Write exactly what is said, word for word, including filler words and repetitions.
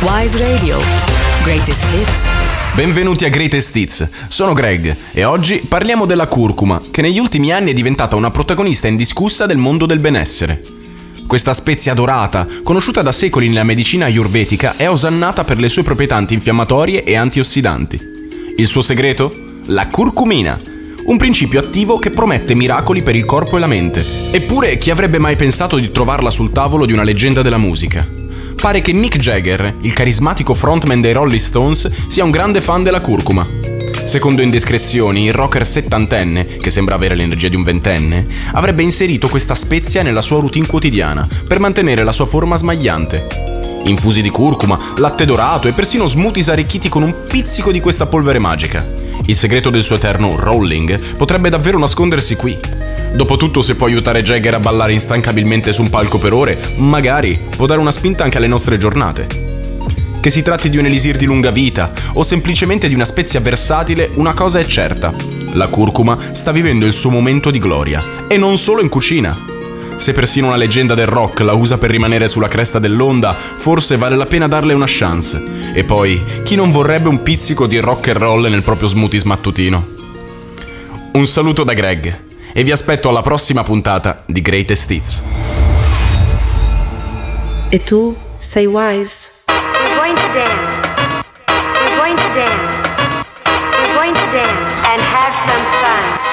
Wise Radio. Greatest Hits. Benvenuti a Greatest Hits, sono Greg e oggi parliamo della curcuma, che negli ultimi anni è diventata una protagonista indiscussa del mondo del benessere. Questa spezia dorata, conosciuta da secoli nella medicina ayurvedica, è osannata per le sue proprietà antinfiammatorie e antiossidanti. Il suo segreto? La curcumina, un principio attivo che promette miracoli per il corpo e la mente. Eppure, chi avrebbe mai pensato di trovarla sul tavolo di una leggenda della musica? Pare che Mick Jagger, il carismatico frontman dei Rolling Stones, sia un grande fan della curcuma. Secondo indiscrezioni, il rocker settantenne, che sembra avere l'energia di un ventenne, avrebbe inserito questa spezia nella sua routine quotidiana per mantenere la sua forma smagliante. Infusi di curcuma, latte dorato e persino smoothies arricchiti con un pizzico di questa polvere magica. Il segreto del suo eterno rolling potrebbe davvero nascondersi qui. Dopotutto, se può aiutare Jagger a ballare instancabilmente su un palco per ore, magari può dare una spinta anche alle nostre giornate. Che si tratti di un elisir di lunga vita o semplicemente di una spezia versatile, una cosa è certa: la curcuma sta vivendo il suo momento di gloria, e non solo in cucina. Se persino una leggenda del rock la usa per rimanere sulla cresta dell'onda, forse vale la pena darle una chance. E poi, chi non vorrebbe un pizzico di rock and roll nel proprio smoothies mattutino? Un saluto da Greg e vi aspetto alla prossima puntata di Greatest Hits. E tu sei Wise? We're going to dance.